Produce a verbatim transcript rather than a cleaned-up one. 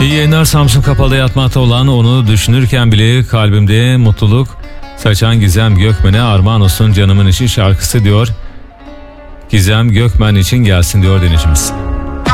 İyi yayınlar. Samsun Kapalı yatmakta olan, onu düşünürken bile kalbimde mutluluk saçan Gizem Gökmen'e armağan olsun canımın içi şarkısı diyor. Gizem Gökmen için gelsin diyor dinleyicimiz.